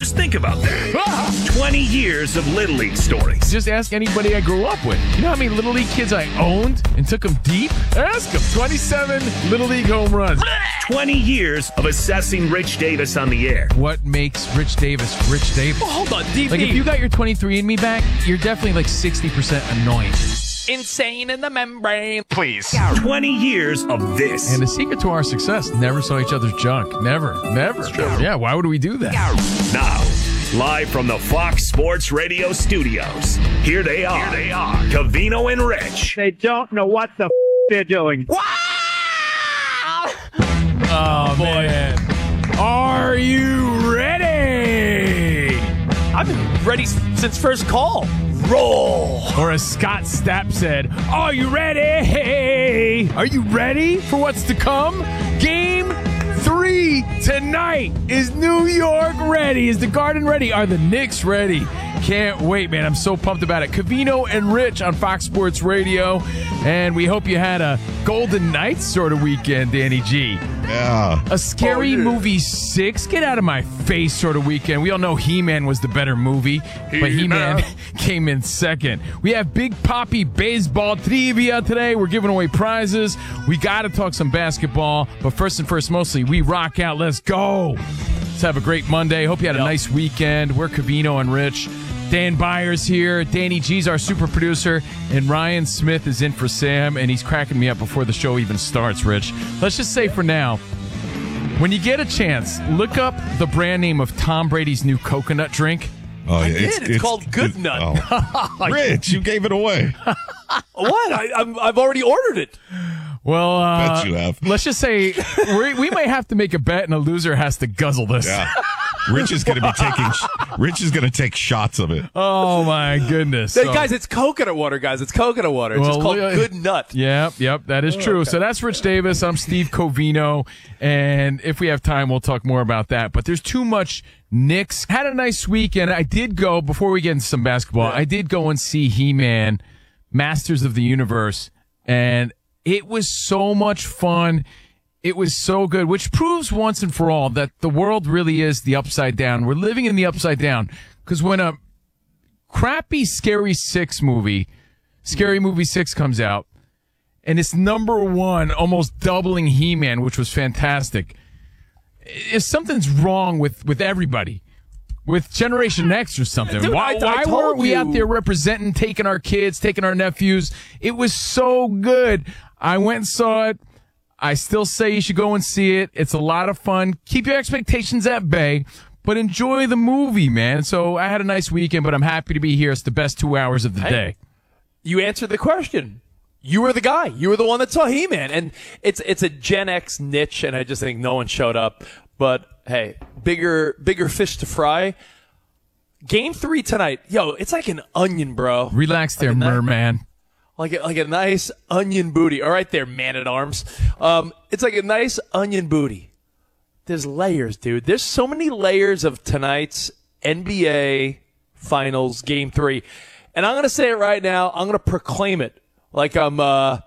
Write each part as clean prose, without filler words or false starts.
Just think about that. 20 years of Little League stories. Just ask anybody I grew up with. You know how many Little League kids I owned and took them deep? Ask them. 27 Little League home runs. 20 years of assessing Rich Davis on the air. What makes Rich Davis Rich Davis? Well, hold on, DP. Like, if you got your 23andMe back, you're definitely like 60% annoying. Insane in the membrane. Please. 20 years of this. And the secret to our success, never saw each other's junk. Never. Yeah, why would we do that? Now, live from the Fox Sports Radio studios, here they are. Covino and Rich. They don't know what the they're doing. Oh, man. Are you ready? I've been ready since first call. Roll. Or as Scott Stapp said, are you ready? Are you ready for what's to come? Game 3 tonight. Is New York ready? Is the Garden ready? Are the Knicks ready? Can't wait, man. I'm so pumped about it. Covino and Rich on Fox Sports Radio. And we hope you had a Golden Knights sort of weekend, Danny G. Yeah. A Scary Movie 6, get out of my face sort of weekend. We all know He-Man was the better movie, but He-Man came in second. We have Big Papi baseball trivia today. We're giving away prizes. We got to talk some basketball, but first and first, mostly, we rock out. Let's go. Let's have a great Monday. Hope you had a nice weekend. We're Covino and Rich. Dan Byers here. Danny G's our super producer, and Ryan Smith is in for Sam, and he's cracking me up before the show even starts, Rich. Let's just say for now, when you get a chance, look up the brand name of Tom Brady's new coconut drink. Oh, yeah. It's called Good Nut. Oh. Rich, you gave it away. What? I've already ordered it. Well, Bet you have. let's just say we may have to make a bet, and a loser has to guzzle this. Yeah. Rich is going to take shots of it. Oh my goodness, Hey, guys, it's coconut water, guys. It's coconut water. It's just called Good Nut. Yep, that is true. Okay. So that's Rich Davis. I'm Steve Covino, and if we have time, we'll talk more about that. But there's too much Knicks. Had a nice weekend. I did go, before we get into some basketball, I did go and see He-Man, Masters of the Universe, and it was so much fun. It was so good, which proves once and for all that the world really is the upside down. We're living in the upside down, because when a crappy Scary Movie 6 comes out, and it's number one, almost doubling He-Man, which was fantastic, if something's wrong with everybody, with Generation X or something. Dude, why weren't we out there representing, taking our kids, taking our nephews? It was so good. I went and saw it. I still say you should go and see it. It's a lot of fun. Keep your expectations at bay, but enjoy the movie, man. So I had a nice weekend, but I'm happy to be here. It's the best 2 hours of the day. You answered the question. You were the guy. You were the one that saw He-Man. And it's a Gen X niche, and I just think no one showed up. But, hey, bigger fish to fry. Game 3 tonight. Yo, it's like an onion, bro. Relax there, merman. Like a nice onion booty. All right there, man-at-arms. It's like a nice onion booty. There's layers, dude. There's so many layers of tonight's NBA Finals Game 3. And I'm going to say it right now. I'm going to proclaim it like I'm you're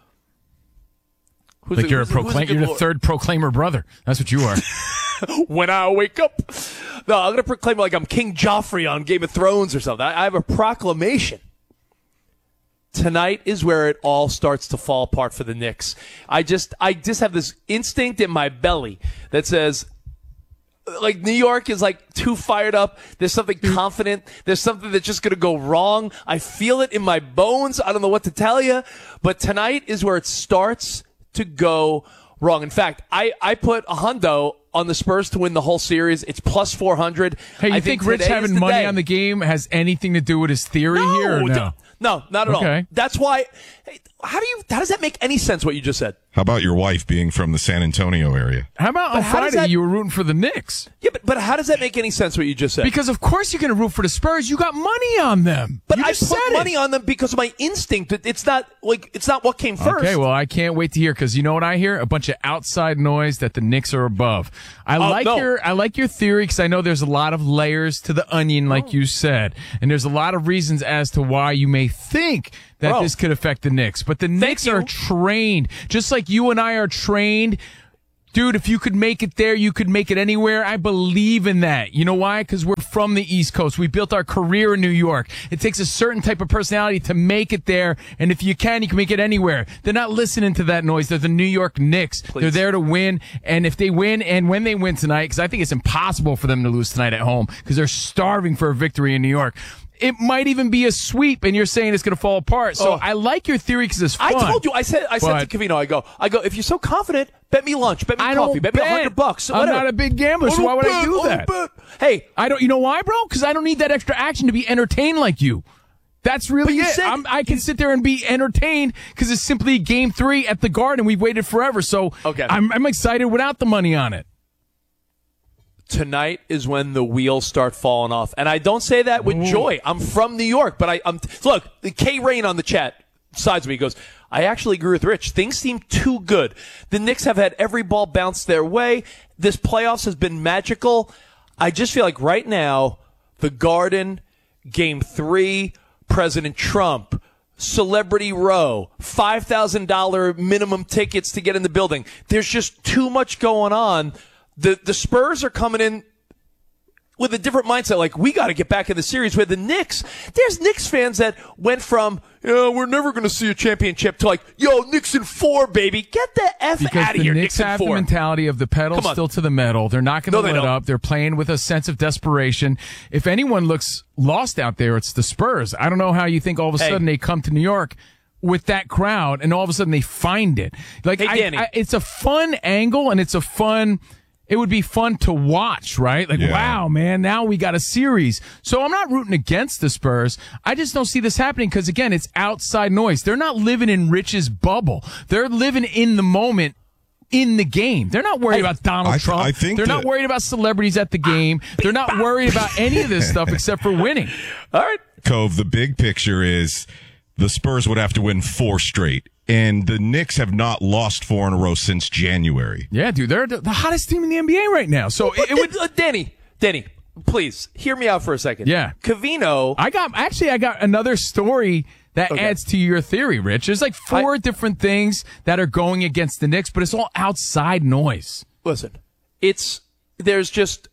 the third proclaimer brother. That's what you are. When I wake up. No, I'm going to proclaim it like I'm King Joffrey on Game of Thrones or something. I have a proclamation. Tonight is where it all starts to fall apart for the Knicks. I just have this instinct in my belly that says, like, New York is like too fired up. There's something confident. There's something that's just going to go wrong. I feel it in my bones. I don't know what to tell you, but tonight is where it starts to go wrong. In fact, I put a hundo on the Spurs to win the whole series. It's plus 400. Hey, you think Rich having money on the game has anything to do with his theory here or no? No, not at all. That's why. Hey, how does that make any sense, what you just said? How about your wife being from the San Antonio area? How about on Friday you were rooting for the Knicks? Yeah, but how does that make any sense, what you just said? Because of course you're going to root for the Spurs. You got money on them. But I put money on them because of my instinct. It's not what came first. Okay, well, I can't wait to hear, because you know what I hear? A bunch of outside noise that the Knicks are above. I like your theory, because I know there's a lot of layers to the onion, like you said. And there's a lot of reasons as to why you may think that this could affect the Knicks. But the Knicks are trained, just like you and I are trained Dude, if you could make it there, you could make it anywhere. I believe in that. You know why? Because we're from the East Coast. We built our career in New York. It takes a certain type of personality to make it there. And if you can make it anywhere. They're not listening to that noise. They're the New York Knicks. Please. They're there to win. And if they win, and when they win tonight, because I think it's impossible for them to lose tonight at home because they're starving for a victory in New York. It might even be a sweep, and you're saying it's going to fall apart. So I like your theory because it's fun. I told you. I said to Covino, I go. If you're so confident, bet me lunch, bet me coffee, bet me $100. I'm not a big gambler, so why would I do that? Hey, I don't. You know why, bro? Because I don't need that extra action to be entertained like you. That's really it. I can sit there and be entertained because it's simply Game 3 at the Garden. We've waited forever, so I'm excited without the money on it. Tonight is when the wheels start falling off. And I don't say that with joy. I'm from New York, but look, K Rain on the chat sides me goes, I actually agree with Rich. Things seem too good. The Knicks have had every ball bounce their way. This playoffs has been magical. I just feel like right now, the Garden, Game 3, President Trump, Celebrity Row, $5,000 minimum tickets to get in the building. There's just too much going on. The Spurs are coming in with a different mindset. Like, we got to get back in the series. Where the Knicks, there's Knicks fans that went from, we're never going to see a championship to like, Knicks in 4, baby. Get the F out of here, Knicks have the mentality of the pedal still to the metal. They're not going to let up. They're playing with a sense of desperation. If anyone looks lost out there, it's the Spurs. I don't know how you think all of a sudden they come to New York with that crowd and all of a sudden they find it. Like, it's a fun angle and it would be fun to watch, right? Like, wow, man, now we got a series. So I'm not rooting against the Spurs. I just don't see this happening because, again, it's outside noise. They're not living in Rich's bubble. They're living in the moment in the game. They're not worried about Donald Trump. They're not worried about celebrities at the game. They're not worried about any of this stuff except for winning. All right. Cove, the big picture is the Spurs would have to win 4 straight. And the Knicks have not lost 4 in a row since January. Yeah, dude, they're the hottest team in the NBA right now. So it would. Danny, please hear me out for a second. Yeah, Covino. I got another story that adds to your theory, Rich. There's like 4 different things that are going against the Knicks, but it's all outside noise. Listen, there's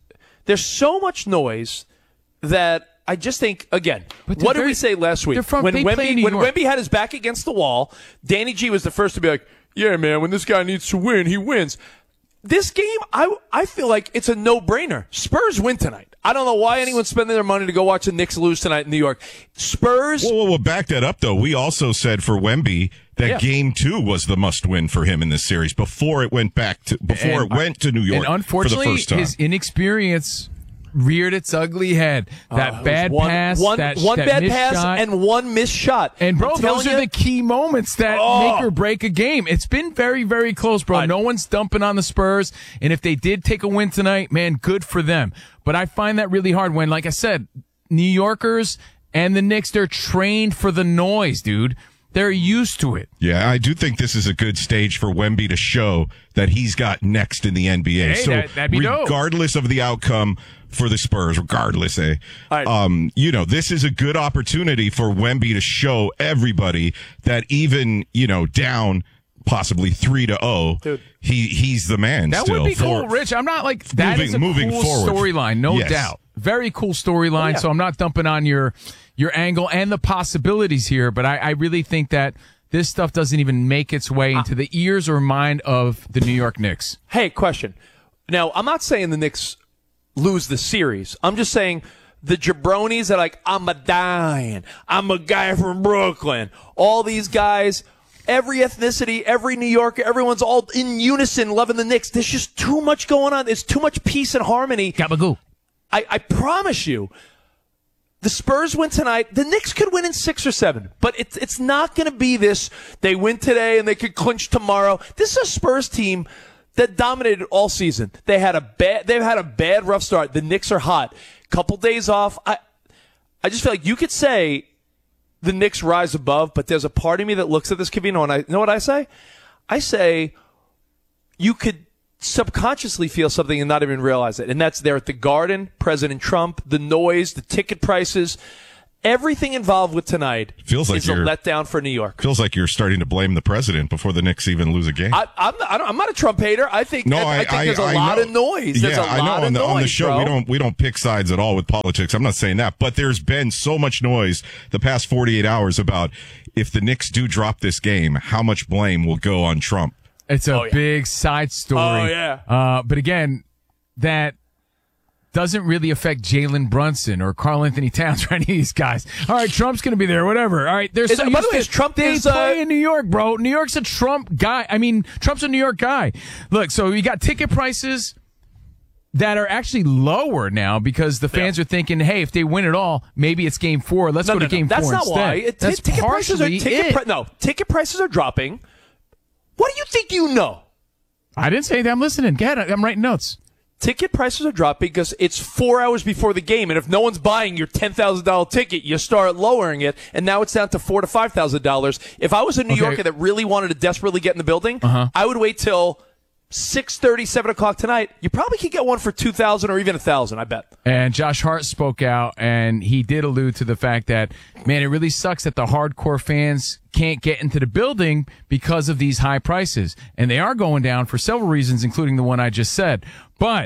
so much noise that. I just think, again, what did we say last week? When Wemby had his back against the wall, Danny G was the first to be like, yeah, man, when this guy needs to win, he wins. This game, I feel like it's a no-brainer. Spurs win tonight. I don't know why anyone's spending their money to go watch the Knicks lose tonight in New York. Spurs. Well, back that up, though. We also said for Wemby that Game 2 was the must-win for him in this series before it went to New York. And unfortunately, for the first time. His inexperience reared its ugly head. That bad pass, one that bad missed pass, shot. and one missed shot. And bro, those are the key moments that make or break a game. It's been very, very close, bro. No one's dumping on the Spurs, and if they did take a win tonight, man, good for them. But I find that really hard when, like I said, New Yorkers and the Knicks, they're trained for the noise, dude. They're used to it. Yeah, I do think this is a good stage for Wemby to show that he's got next in the NBA. Hey, that'd be regardless of the outcome for the Spurs, regardless, this is a good opportunity for Wemby to show everybody that even, down possibly 3-0, he's the man. That still would be cool, Rich. I'm not like that is a cool storyline, no doubt. Very cool storyline. So I'm not dumping on your angle and the possibilities here, but I really think that this stuff doesn't even make its way into the ears or mind of the New York Knicks. Hey, question. Now, I'm not saying the Knicks lose the series. I'm just saying the jabronis are like, I'm a guy from Brooklyn. All these guys, every ethnicity, every New Yorker, everyone's all in unison loving the Knicks. There's just too much going on. There's too much peace and harmony. Gabagoo. I promise you, the Spurs win tonight. The Knicks could win in 6 or 7, but it's not going to be this. They win today and they could clinch tomorrow. This is a Spurs team that dominated all season. They've had a bad rough start. The Knicks are hot. Couple days off. I just feel like you could say the Knicks rise above, but there's a part of me that looks at this, Covino, and I know what I say? I say you could subconsciously feel something and not even realize it. And that's there at the Garden, President Trump, the noise, the ticket prices. Everything involved with tonight feels like is a letdown for New York. Feels like you're starting to blame the president before the Knicks even lose a game. I'm not a Trump hater. I think there's a lot of noise. There's a lot of noise, on the show, bro. we don't pick sides at all with politics. I'm not saying that, but there's been so much noise the past 48 hours about if the Knicks do drop this game, how much blame will go on Trump. It's a big side story. Oh, yeah. But again, that doesn't really affect Jalen Brunson or Karl Anthony Towns or any of these guys. All right, Trump's going to be there, whatever. All right, by the way, is Trump they play in New York, bro. New York's a Trump guy. I mean, Trump's a New York guy. Look, so you got ticket prices that are actually lower now because the fans are thinking, hey, if they win it all, maybe it's game 4. Let's go to game 4 instead. That's not why. Ticket prices are dropping. What do you think you know? I didn't say that. I'm listening. Go ahead. I'm writing notes. Ticket prices are dropping because it's 4 hours before the game, and if no one's buying your $10,000 ticket, you start lowering it, and now it's down to $4,000 to $5,000. If I was a New Yorker that really wanted to desperately get in the building, I would wait till 6:30, 7 o'clock tonight. You probably could get one for $2,000 or even $1,000, I bet. And Josh Hart spoke out, and he did allude to the fact that, man, it really sucks that the hardcore fans can't get into the building because of these high prices. And they are going down for several reasons, including the one I just said. But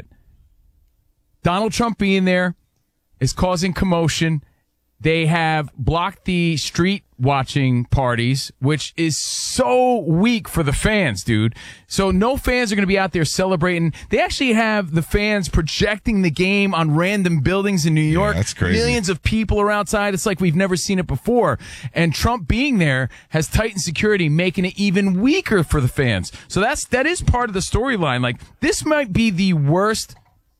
Donald Trump being there is causing commotion. They have blocked the street watching parties, which is so weak for the fans, dude. So no fans are going to be out there celebrating. They actually have the fans projecting the game on random buildings in New York. Yeah, that's crazy. Millions of people are outside. It's like we've never seen it before. And Trump being there has tightened security, making it even weaker for the fans. So that is part of the storyline. Like, this might be the worst.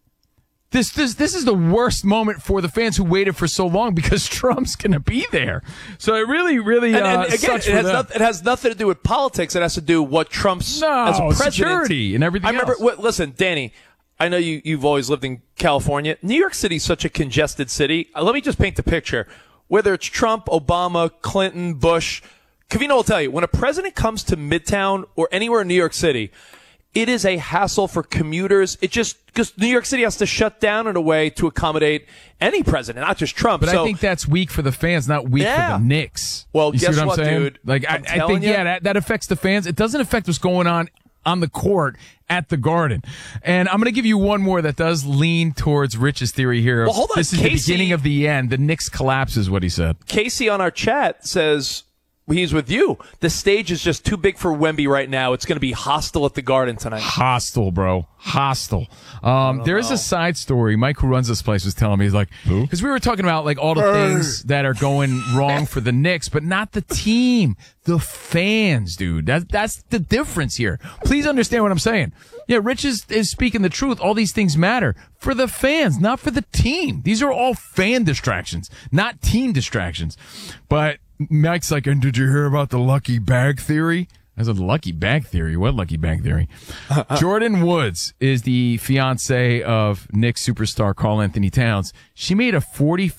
This is the worst moment for the fans who waited for so long because Trump's going to be there. So it really sucks for them. It has nothing to do with politics. It has to do with what Trump's as president. Security and everything else. Listen, Danny, I know you've always lived in California. New York City's such a congested city. Let me just paint the picture. Whether it's Trump, Obama, Clinton, Bush, Covino will tell you, when a president comes to Midtown or anywhere in New York City, it is a hassle for commuters. It just, because New York City has to shut down in a way to accommodate any president, not just Trump. But I think that's weak for the fans, not weak for the Knicks. Well, you guess see what, I'm saying? dude? Like, I think, that affects the fans. It doesn't affect what's going on the court at the Garden. And I'm going to give you one more that does lean towards Rich's theory here. Well, hold on. This is Casey, the beginning of the end. The Knicks collapse is what he said. Casey on our chat says, he's with you. The stage is just too big for Wemby right now. It's going to be hostile at the Garden tonight. Hostile, bro. Hostile. There is a side story. Mike, who runs this place, was telling me, he's like, because we were talking about like all the things that are going wrong for the Knicks, but not the team, the fans, dude. That's the difference here. Please understand what I'm saying. Yeah, Rich is speaking the truth. All these things matter for the fans, not for the team. These are all fan distractions, not team distractions. But Mike's like, and did you hear about the lucky bag theory? I said, lucky bag theory? What lucky bag theory? Jordan Woods is the fiance of Knicks superstar Karl Anthony Towns. She made a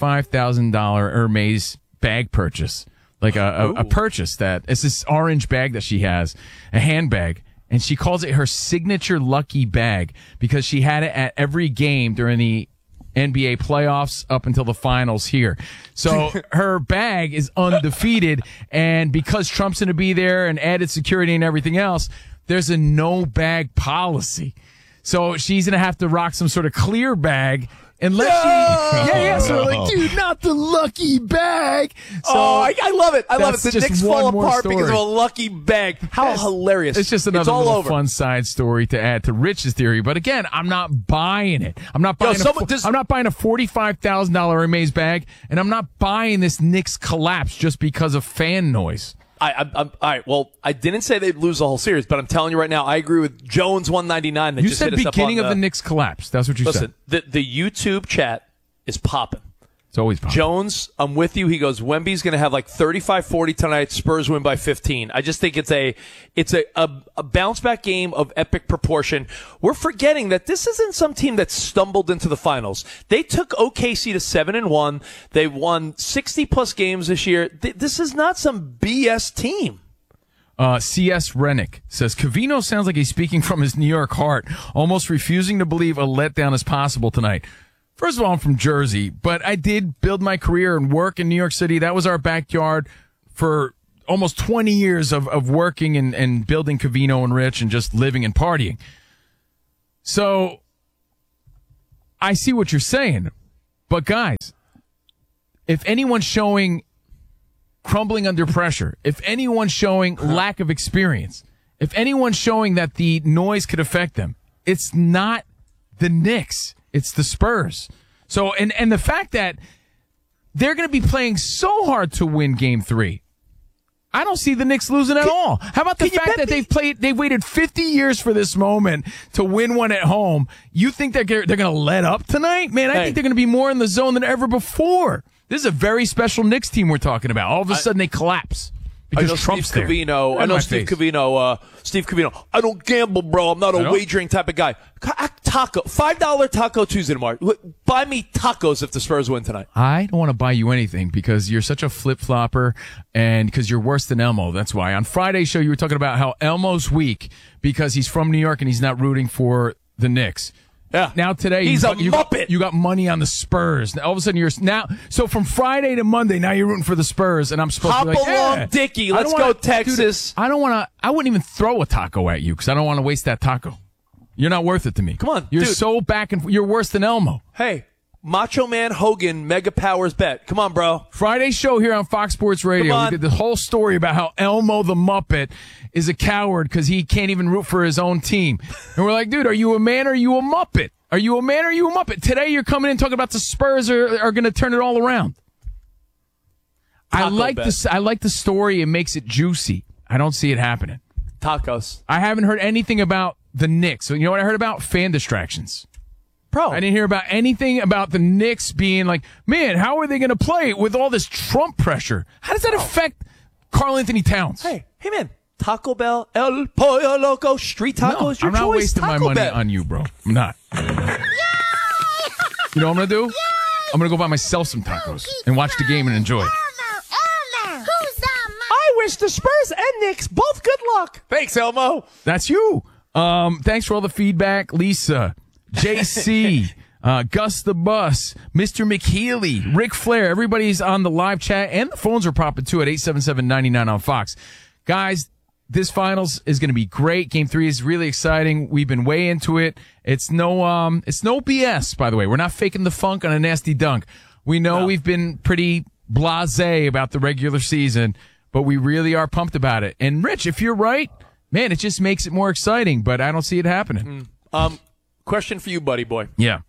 $45,000 Hermes bag purchase, like a purchase that it's this orange bag that she has, a handbag. And she calls it her signature lucky bag because she had it at every game during the NBA playoffs up until the finals here. So her bag is undefeated, and because Trump's going to be there and added security and everything else, there's a no bag policy. So she's going to have to rock some sort of clear bag unless she... So like, dude, not the lucky bag. So I love it. I love it. The Knicks fall apart because of a lucky bag. How hilarious. It's just another little fun side story to add to Rich's theory. But again, I'm not buying it. I'm not buying I'm not buying a $45,000 Hermes bag, and I'm not buying this Knicks collapse just because of fan noise. All right. Well, I didn't say they'd lose the whole series, but I'm telling you right now, I agree with Jones 199. That you just said hit us beginning up on of the Knicks collapse. That's what you said. Listen, the YouTube chat is popping. It's always popping. Jones, I'm with you. He goes, Wemby's going to have like 35-40 tonight. Spurs win by 15. I just think it's a bounce back game of epic proportion. We're forgetting that this isn't some team that stumbled into the finals. They took OKC to 7-1. They won 60+ games this year. This is not some BS team. C.S. Rennick says, Covino sounds like he's speaking from his New York heart, almost refusing to believe a letdown is possible tonight. First of all, I'm from Jersey, but I did build my career and work in New York City. That was our backyard for almost 20 years of working and building Covino and Rich and just living and partying. So I see what you're saying. But guys, if anyone's showing crumbling under pressure, if anyone's showing lack of experience, if anyone's showing that the noise could affect them, it's not the Knicks. It's the Spurs. So, and the fact that they're going to be playing so hard to win Game 3, I don't see the Knicks losing at all. How about the fact that they've waited 50 years for this moment to win one at home? You think they're going to let up tonight? Man, I think they're going to be more in the zone than ever before. This is a very special Knicks team we're talking about. All of a sudden they collapse. Because Trump's Steve Covino. I know Steve Covino. Steve Covino. I don't gamble, bro. I'm not a wagering type of guy. Taco. $5 Taco Tuesday tomorrow. Buy me tacos if the Spurs win tonight. I don't want to buy you anything because you're such a flip-flopper and because you're worse than Elmo. That's why. On Friday's show, you were talking about how Elmo's weak because he's from New York and he's not rooting for the Knicks. Yeah. Now today, he's a Muppet. You got money on the Spurs. Now, all of a sudden, so from Friday to Monday, now you're rooting for the Spurs, and I'm supposed to be like, along, Dickie. Let's go, Texas. Dude, I wouldn't even throw a taco at you because I don't want to waste that taco. You're not worth it to me. Come on, you're dude. so back and you're worse than Elmo. Hey, Macho Man Hogan, Mega Powers bet. Come on, bro. Friday's show here on Fox Sports Radio. We did the whole story about how Elmo the Muppet is a coward because he can't even root for his own team. And we're like, dude, are you a man or are you a Muppet? Are you a man or are you a Muppet? Today you're coming in talking about the Spurs are going to turn it all around. I like the story. It makes it juicy. I don't see it happening. Tacos. I haven't heard anything about the Knicks. So you know what I heard about? Fan distractions. Bro. I didn't hear about anything about the Knicks being like, man, how are they going to play with all this Trump pressure? How does that affect Karl Anthony Towns? Hey, man. Taco Bell, El Pollo Loco, street tacos, your choice. I'm not wasting my money Bell. on you, bro. I'm not. You know what I'm going to do? I'm going to go buy myself some tacos and watch the game and enjoy it. I wish the Spurs and Knicks both good luck. Thanks, Elmo. That's you. Thanks for all the feedback, Lisa, JC, Gus the Bus, Mr. McHealy, Ric Flair. Everybody's on the live chat, and the phones are popping too at 877-99 on Fox. Guys, this finals is going to be great. Game 3 is really exciting. We've been way into it. It's no BS, by the way. We're not faking the funk on a nasty dunk. We know we've been pretty blasé about the regular season, but we really are pumped about it. And Rich, if you're right, man, it just makes it more exciting, but I don't see it happening. Question for you, buddy boy. Yeah.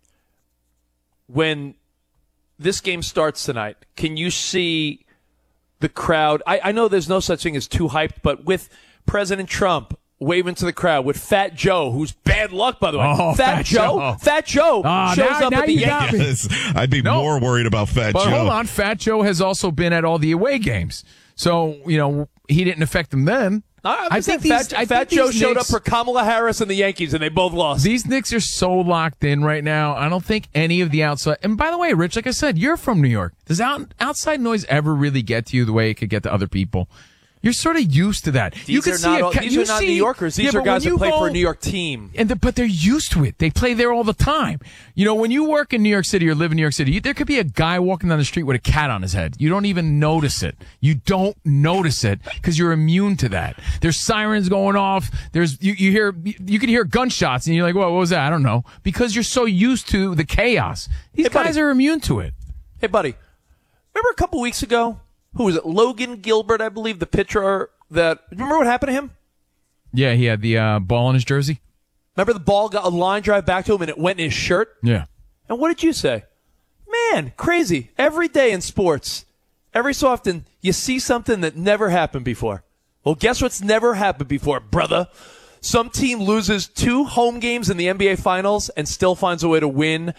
When this game starts tonight, can you see the crowd? I know there's no such thing as too hyped, but with President Trump waving to the crowd, with Fat Joe, who's bad luck, by the way. Oh, Fat Joe shows up at the Yankees. Yes, I'd be more worried about Fat Joe. But hold on, Fat Joe has also been at all the away games. So, he didn't affect them then. I think Fat Joe showed up for Kamala Harris and the Yankees, and they both lost. These Knicks are so locked in right now. I don't think any of the outside. And by the way, Rich, like I said, you're from New York. Does outside noise ever really get to you the way it could get to other people? You're sort of used to that. These are not New Yorkers. These are guys that play for a New York team. But they're used to it. They play there all the time. When you work in New York City or live in New York City, there could be a guy walking down the street with a cat on his head. You don't even notice it. You don't notice it because you're immune to that. There's sirens going off. You can hear gunshots and you're like, what was that? I don't know. Because you're so used to the chaos. These guys are immune to it. Hey, buddy. Remember a couple weeks ago? Who was it? Logan Gilbert, I believe, the pitcher remember what happened to him? Yeah, he had the ball in his jersey. Remember the ball got a line drive back to him and it went in his shirt? Yeah. And what did you say? Man, crazy. Every day in sports, every so often, you see something that never happened before. Well, guess what's never happened before, brother? Some team loses 2 home games in the NBA Finals and still finds a way to win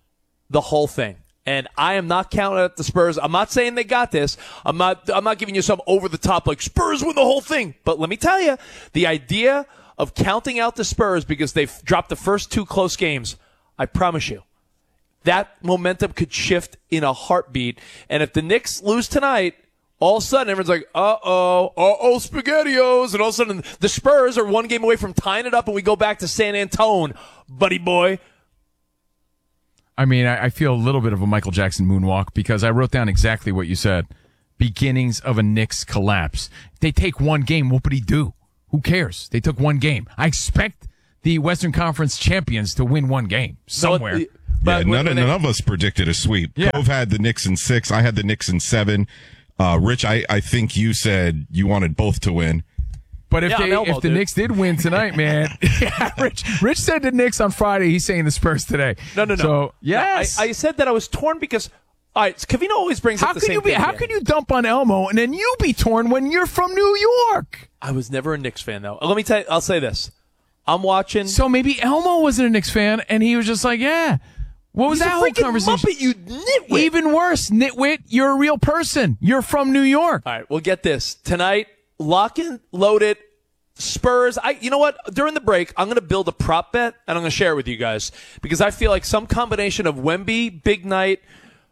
the whole thing. And I am not counting out the Spurs. I'm not saying they got this. I'm not giving you some over the top like Spurs win the whole thing. But let me tell you, the idea of counting out the Spurs because they've dropped the first 2 close games, I promise you, that momentum could shift in a heartbeat. And if the Knicks lose tonight, all of a sudden everyone's like, SpaghettiOs. And all of a sudden the Spurs are 1 game away from tying it up and we go back to San Antone, buddy boy. I mean, I feel a little bit of a Michael Jackson moonwalk because I wrote down exactly what you said. Beginnings of a Knicks collapse. If they take one game, what would he do? Who cares? They took one game. I expect the Western Conference champions to win one game somewhere. But none of us predicted a sweep. Yeah. Cove had the Knicks in 6. I had the Knicks in 7. Rich, I think you said you wanted both to win. But if the Knicks did win tonight, man, Rich said the Knicks on Friday. He's saying the Spurs today. No. So yes, I said that I was torn because. All right, Covino always brings up the same thing. How can you dump on Elmo and then you be torn when you're from New York? I was never a Knicks fan, though. Let me tell you. I'll say this. I'm watching. So maybe Elmo wasn't a Knicks fan, and he was just like, yeah. What was that whole conversation? Muppet, you nitwit. Even worse, nitwit, you're a real person. You're from New York. All right, well, get this. Tonight, lock and load it. Spurs. You know what? During the break, I'm going to build a prop bet, and I'm going to share it with you guys because I feel like some combination of Wemby, big night,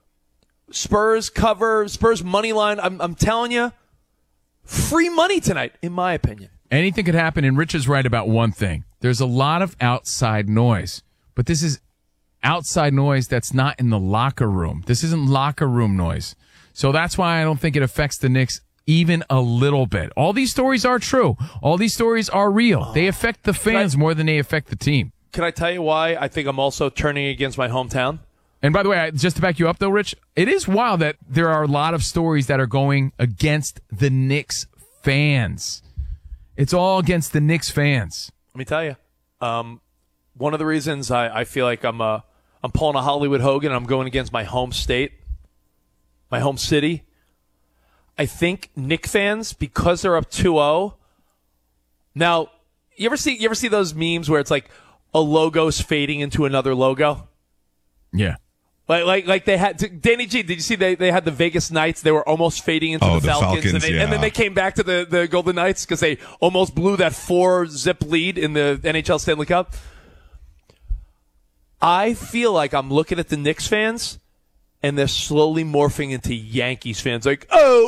Spurs cover, Spurs money line. I'm telling you, free money tonight, in my opinion. Anything could happen, and Rich is right about one thing. There's a lot of outside noise, but this is outside noise that's not in the locker room. This isn't locker room noise. So that's why I don't think it affects the Knicks even a little bit. All these stories are true. All these stories are real. They affect the fans more than they affect the team. Can I tell you why I think I'm also turning against my hometown? And by the way, just to back you up, though, Rich, it is wild that there are a lot of stories that are going against the Knicks fans. It's all against the Knicks fans. Let me tell you, one of the reasons I feel like I'm pulling a Hollywood Hogan and I'm going against my home state, my home city. I think Knicks fans, because they're up 2-0. Now, you ever see those memes where it's like a logo's fading into another logo? Yeah. Like they had Danny G. Did you see they had the Vegas Knights? They were almost fading into the Falcons, and then they came back to the Golden Knights because they almost blew that 4-zip lead in the NHL Stanley Cup. I feel like I'm looking at the Knicks fans, and they're slowly morphing into Yankees fans. Like,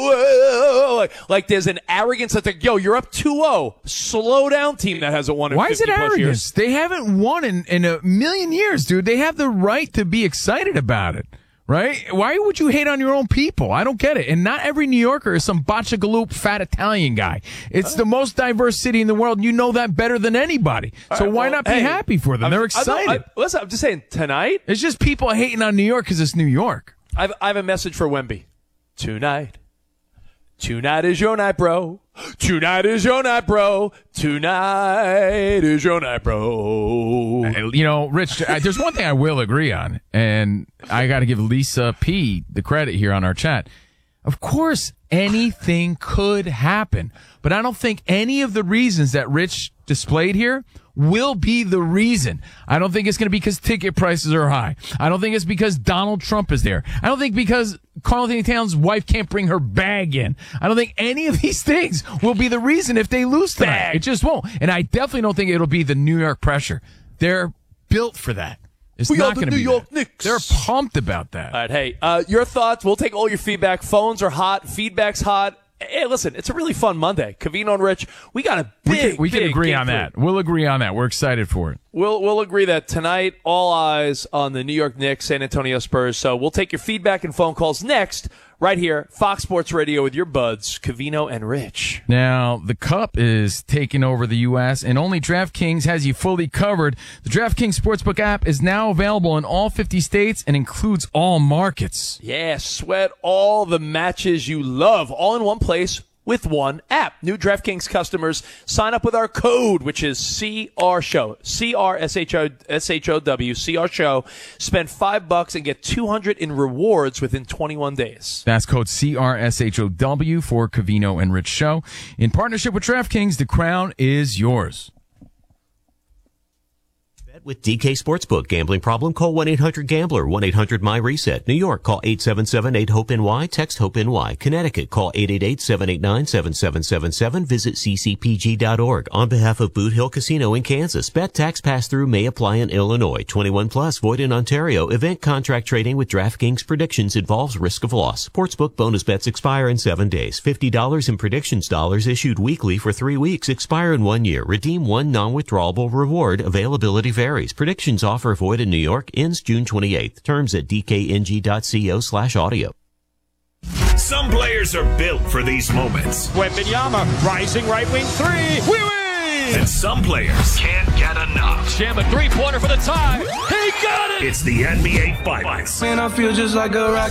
like there's an arrogance that's like, yo, you're up 2-0. Slow down, team that hasn't won in 50 plus years. Why is it arrogance? They haven't won in a million years, dude. They have the right to be excited about it, right? Why would you hate on your own people? I don't get it. And not every New Yorker is some botchagaloop fat Italian guy. It's the most diverse city in the world, and you know that better than anybody. So why not be happy for them? They're excited. Listen, I'm just saying, tonight. It's just people hating on New York because it's New York. I have a message for Wemby. Tonight is your night, bro. Tonight is your night, bro. Tonight is your night, bro. You know, Rich, there's one thing I will agree on, and I got to give Lisa P. the credit here on our chat. Of course, anything could happen, but I don't think any of the reasons that Rich displayed here will be the reason. I don't think it's going to be because ticket prices are high. I don't think it's because Donald Trump is there. I don't think because Carl Anthony Towns' wife can't bring her bag in. I don't think any of these things will be the reason if they lose tonight. It just won't. And I definitely don't think it'll be the New York pressure. They're built for that. It's not going to be New York Knicks. They're pumped about that. All right, hey, your thoughts. We'll take all your feedback. Phones are hot. Feedback's hot. Hey, listen, it's a really fun Monday. Covino and Rich, we got a big, we can agree on that. We'll agree on that. We're excited for it. We'll agree that tonight, all eyes on the New York Knicks, San Antonio Spurs. So we'll take your feedback and phone calls next, right here, Fox Sports Radio with your buds, Covino and Rich. Now, the Cup is taking over the U.S., and only DraftKings has you fully covered. The DraftKings Sportsbook app is now available in all 50 states and includes all markets. Yeah, sweat all the matches you love, all in one place with one app. New DraftKings customers sign up with our code, which is CRSHOW, CRSHOW, CRSHOW. Spend $5 and get $200 in rewards within 21 days. That's code CRSHOW for Covino and Rich Show. In partnership with DraftKings, the crown is yours. With DK Sportsbook. Gambling problem? Call 1-800-GAMBLER. 1-800-MY-RESET. New York, call 877-8-HOPE-NY. Text HOPE-NY. Connecticut, call 888-789-7777. Visit ccpg.org. On behalf of Boot Hill Casino in Kansas, bet tax pass-through may apply in Illinois. 21 plus, void in Ontario. Event contract trading with DraftKings predictions involves risk of loss. Sportsbook bonus bets expire in 7 days. $50 in predictions dollars issued weekly for 3 weeks. Expire in 1 year. Redeem one non-withdrawable reward. Availability varies. varies. Predictions offer void in New York ends June 28th. Terms at dkng.co/audio. Some players are built for these moments. Wembanyama, rising right wing three. We win! And some players can't get enough. Jam a three-pointer for the tie. He got it! It's the NBA Finals. Man, I feel just like a rock.